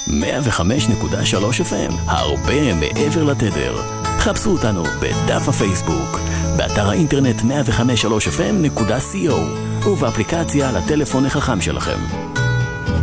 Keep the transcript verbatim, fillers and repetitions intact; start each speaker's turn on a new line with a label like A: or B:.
A: מאה וחמש נקודה שלוש אף אם, הרבה מעבר לתדר. חפשו אותנו בדף הפייסבוק, באתר האינטרנט מאה וחמש נקודה שלוש אף אם נקודה סי או ובאפליקציה לטלפון החכם שלכם.